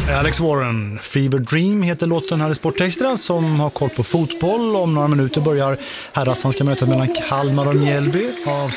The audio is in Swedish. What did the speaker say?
Alex Warren, Fever Dream heter låten här i Sportextra, som har koll på fotboll. Om några minuter börjar herrassan ska möta mellan Kalmar och Mjällby. Av